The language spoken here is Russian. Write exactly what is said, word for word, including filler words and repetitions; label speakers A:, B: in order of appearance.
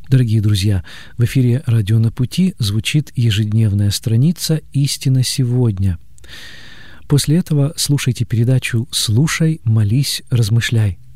A: Дорогие друзья, в эфире «Радио на пути» звучит ежедневная страница «Истина сегодня». После этого слушайте передачу «Слушай, молись, размышляй».